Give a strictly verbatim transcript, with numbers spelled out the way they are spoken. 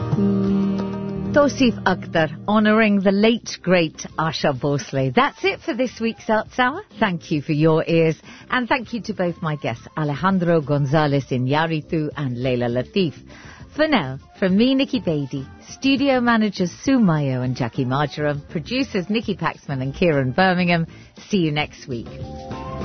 Tosif Akhtar, honouring the late, great Asha Bhosle. That's it for this week's Arts Hour. Thank you for your ears. And thank you to both my guests, Alejandro Gonzalez Iñárritu and Leila Latif. For now, from me, Nikki Beattie, studio managers Sue Mayo and Jackie Marjoram, producers Nikki Paxman and Kieran Birmingham, see you next week.